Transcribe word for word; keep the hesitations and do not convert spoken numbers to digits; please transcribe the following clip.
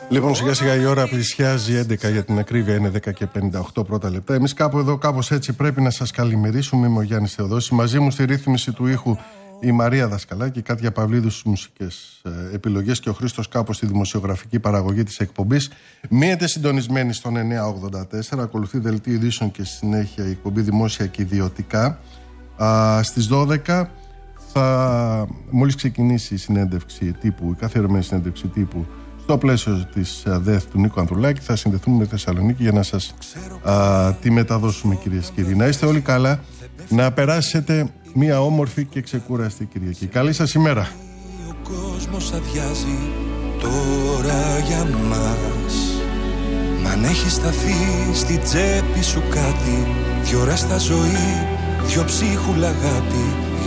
Λοιπόν, σιγά σιγά η ώρα πλησιάζει έντεκα, για την ακρίβεια είναι δέκα και πενήντα οκτώ πρώτα λεπτά. Εμείς κάπου εδώ, κάπως έτσι πρέπει να σας καλημερίσουμε. Είμαι ο Γιάννης Θεοδόσης. Μαζί μου στη ρύθμιση του ήχου η Μαρία Δασκαλάκη, η Κάτια Παυλίδου στις μουσικές ε, επιλογές και ο Χρήστος Κάπος στη δημοσιογραφική παραγωγή της εκπομπής. Μείνετε συντονισμένοι στον εννιακόσια ογδόντα τέσσερα. Ακολουθεί δελτίο ειδήσεων και στη συνέχεια η εκπομπή Δημόσια και Ιδιωτικά. Α, στις δώδεκα θα μόλις ξεκινήσει η συνέντευξη τύπου, η καθιερωμένη συνέντευξη τύπου στο πλαίσιο της ΔΕΘ του Νίκου Ανδρουλάκη. Θα συνδεθούμε με Θεσσαλονίκη για να σας α, τη μεταδώσουμε, κυρίες και κύριοι. Να είστε όλοι καλά, να περάσετε μια όμορφη και ξεκούραστη Κυριακή. Καλή σας ημέρα. Ο κόσμος αδειάζει τώρα για μας. Μ' αν έχει σταθεί στη τσέπη σου κάτι, δυο ώρα στα ζωή, δυο ψίχουλα αγάπη.